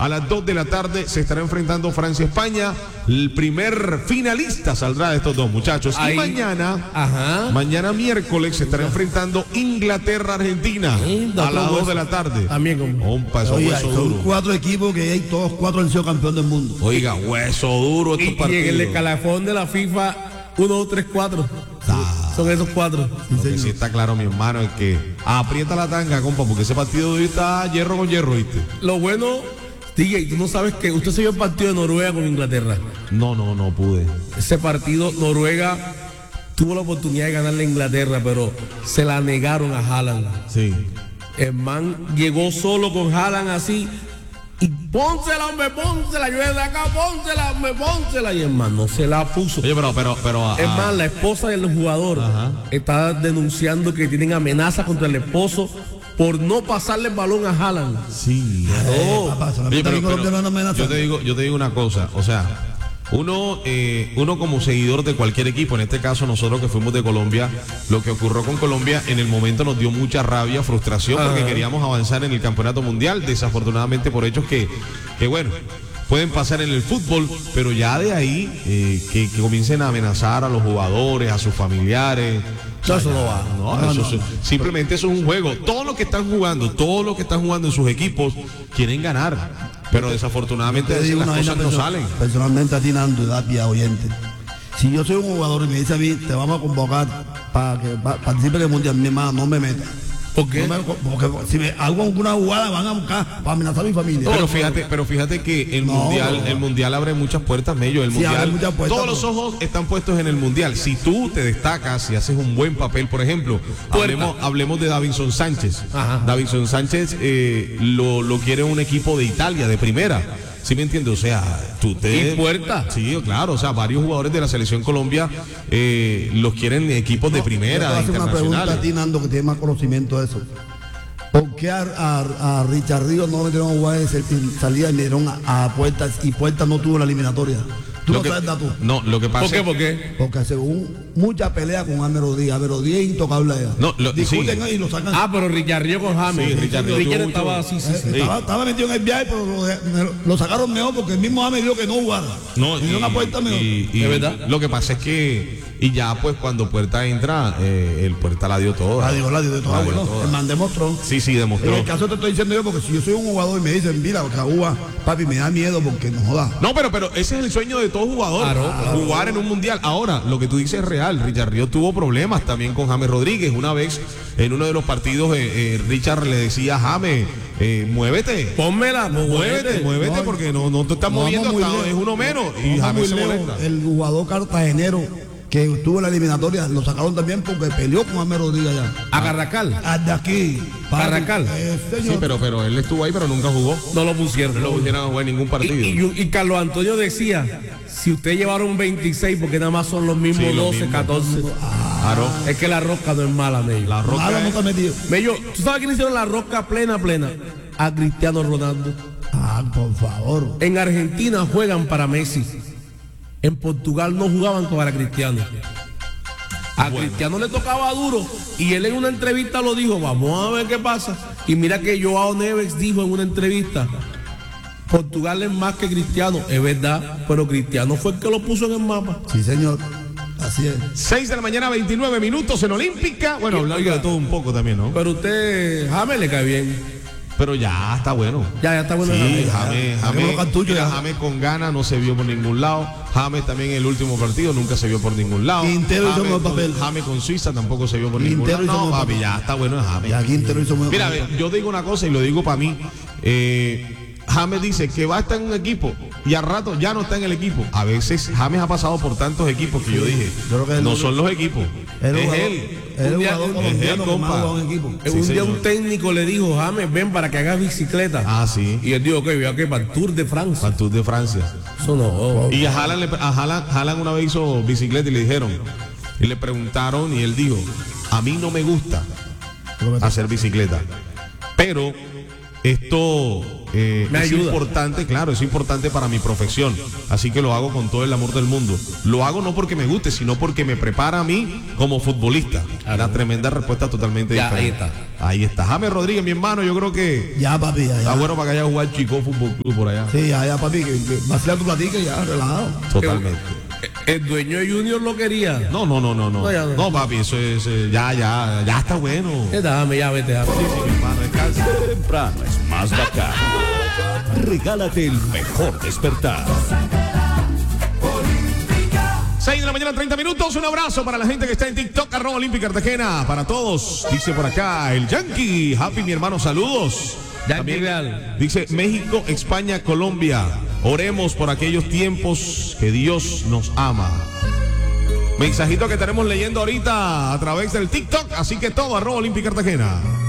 a las 2 de la tarde se estará enfrentando Francia-España. El primer finalista saldrá de estos dos muchachos. Ahí. Y mañana miércoles se estará enfrentando Inglaterra-Argentina a las 2 de la tarde. También con... Oiga, son 4 equipos que hay todos 4 han sido campeón del mundo. Oiga, hueso duro estos Y partidos. en el escalafón de la FIFA, 1, 2, 3, 4. Son esos 4. Lo que sí está claro, mi hermano, es que aprieta la tanga, compa, porque ese partido de hoy está hierro con hierro, ¿viste? Lo bueno, DJ, tú no sabes que usted se vio el partido de Noruega con Inglaterra. No pude. Ese partido, Noruega tuvo la oportunidad de ganarle a Inglaterra, pero se la negaron a Haaland. Sí. El man llegó solo con Haaland así. Y pónsela, hombre, pónsela, yo desde acá, pónsela, hombre, pónsela. Y el man no se la puso. Oye, pero Es más, la esposa del jugador está denunciando que tienen amenazas contra el esposo por no pasarle el balón a Haaland. sí. Papá, Oye, solamente aquí colombiano no amenaza. yo te digo una cosa, o sea, uno como seguidor de cualquier equipo, en este caso nosotros que fuimos de Colombia, lo que ocurrió con Colombia en el momento nos dio mucha rabia, frustración, porque queríamos avanzar en el campeonato mundial, desafortunadamente por hechos que bueno, pueden pasar en el fútbol, pero ya de ahí que comiencen a amenazar a los jugadores, a sus familiares. No, eso no va. Simplemente eso es un juego. Todos los que están jugando en sus equipos quieren ganar. Pero desafortunadamente Te digo las una cosas vaina no salen. Personalmente a ti, Nando, Dapia, oyente. Si yo soy un jugador y me dice a mí, te vamos a convocar para que participe en el mundial, mi hermano, no me metas. ¿Por qué? Porque si me hago alguna jugada van a buscar para amenazar a mi familia. Pero fíjate que el mundial abre muchas puertas, Mello. El mundial, abre muchas puertas, todos los ojos están puestos en el mundial. Si tú te destacas y haces un buen papel, por ejemplo, hablemos de Davinson Sánchez. Davinson Sánchez lo quiere un equipo de Italia, de primera. ¿Sí me entiendes? O sea, ¿Y Puerta? Sí, claro, o sea, varios jugadores de la selección Colombia los quieren equipos de primera, Yo te voy a hacer una pregunta a internacionales. ti, Nando, que tiene más conocimiento de eso. ¿Por qué a Richard Ríos no le dieron a jugar en salida y le dieron a Puerta y Puerta no tuvo la eliminatoria? ¿Tú no sabes dato? No, lo que pasa ¿Por qué? Porque según mucha pelea con James Rodríguez. James Rodríguez es intocable allá. Discuten sí. y lo sacan. Pero Richard Río con James. Sí, Richard Río tuvo estaba mucho- así. Estaba metido en el viaje, pero lo sacaron mejor porque el mismo James dijo que no jugara. No, Le dio una puerta mejor. ¿De verdad? Lo que pasa es que, y ya pues cuando Puerta entra, el Puerta la dio toda. La dio de todo. La dio Bueno, toda. el man demostró. Sí, En demostró. el caso te estoy diciendo yo, porque si yo soy un jugador y me dicen, mira, Cagua, papi, me da miedo porque no joda. No, pero ese es el sueño de todo jugador, jugar en un mundial. Ahora, lo que tú dices es real. Richard Ríos tuvo problemas también con James Rodríguez. Una vez, en uno de los partidos, Richard le decía a James, muévete. Pónmela, Muévete, No, porque no te estás moviendo, vamos muy lejos. es uno menos. Y Vamos James muy se lejos. molesta. El jugador cartagenero que estuvo en la eliminatoria, lo sacaron también porque peleó con James Rodríguez allá. A Carracal. Al de aquí. Carrascal. Señor. Sí, pero él estuvo ahí, pero nunca jugó. No lo pusieron. No lo pusieron a jugar en ningún partido. Y Carlos Antonio decía, si usted llevaron 26, porque nada más son los mismos Sí, los 12, mismos. 14. Claro. Es que la rosca no es mala, Mello. La Roca Malo no es- está metido. Mello, ¿tú sabes quién hicieron la rosca plena? A Cristiano Ronaldo. Por favor. En Argentina juegan para Messi. En Portugal no jugaban para Cristiano. A Cristiano le tocaba duro y él en una entrevista lo dijo, vamos a ver qué pasa. Y mira que Joao Neves dijo en una entrevista, Portugal es más que Cristiano, es verdad, pero Cristiano fue el que lo puso en el mapa. Sí, señor. Así es. 6 de la mañana, 29 minutos en Olímpica. Bueno, hablando de todo un poco también, ¿no? Pero usted, James le cae bien. Pero ya está bueno. Ya está bueno. Sí, James. James con ganas no se vio por ningún lado. James también en el último partido nunca se vio por ningún lado. Quintero hizo James mejor con- papel. James con Suiza tampoco se vio por ningún Quintero lado. hizo No, mejor papi, papel. ya está bueno James. Ya Quintero hizo muy Mira, yo digo una cosa y lo digo para mí. James dice que va a estar en un equipo y al rato ya no está en el equipo. A veces James ha pasado por tantos equipos que yo dije, Yo creo que no son los equipos, es él. El Un día- jugador es colombiano él, que más compa. ha jugado en equipo. Sí, Un día señor. un técnico le dijo, James, ven para que hagas bicicleta. Ah, sí. Y él dijo, ok, voy a que para el Tour de Francia. Para el Tour de Francia. Eso no. Y a Haaland una vez hizo bicicleta y le dijeron, y le preguntaron y él dijo, a mí no me gusta hacer bicicleta, pero esto Me es ayuda. importante, claro, es importante para mi profesión. Así que lo hago con todo el amor del mundo. Lo hago no porque me guste, sino porque me prepara a mí como futbolista. Una tremenda respuesta totalmente Ya, diferente. Ahí está. James Rodríguez, mi hermano, yo creo que Ya, papi, ya. está bueno para que haya jugar Chico Fútbol Club por allá. Sí, ya, papi, que vacilar tu platica y ya, relajado. Totalmente. El dueño de Junior lo quería. No. No, ya no. No, papi, eso es. Ya está bueno. Déjame, ya vete, déjame. Sí, mi hermano, descansa. Temprano es más bacán. Regálate el mejor despertar. 6 de la mañana, 30 minutos. Un abrazo para la gente que está en TikTok, @Olímpica Cartagena. Para todos, dice por acá el Yankee. Happy, mi hermano, saludos. Yankee También Real. dice México, España, Colombia. Oremos por aquellos tiempos que Dios nos ama. Mensajito que estaremos leyendo ahorita a través del TikTok. Así que todo, @Olímpica Cartagena.